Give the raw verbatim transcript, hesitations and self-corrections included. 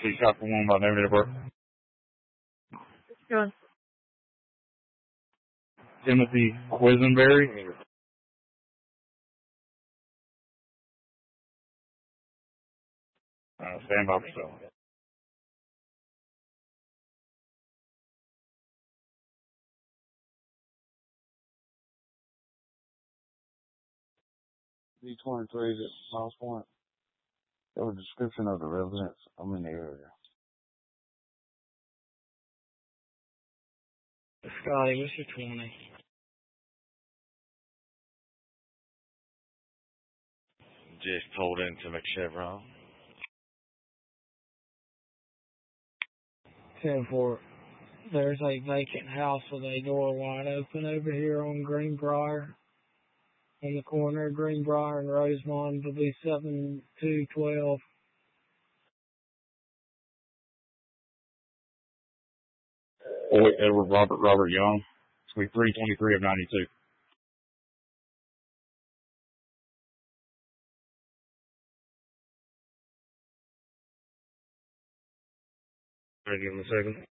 She shot for one by name of birth. Sure. Timothy Quisenberry. Uh, stand by for yourself. D twenty-three at Mouse Point. There was a description of the residence. I'm in the area. Scotty, what's your twenty? Just pulled into McChevron. ten four. There's a vacant house with a door wide open over here on Greenbrier. In the corner of Greenbrier and Rosemont. It'll be seven two twelve. Oh, Edward Robert Robert Young. Suite three twenty-three of ninety-two. I'll give him a second.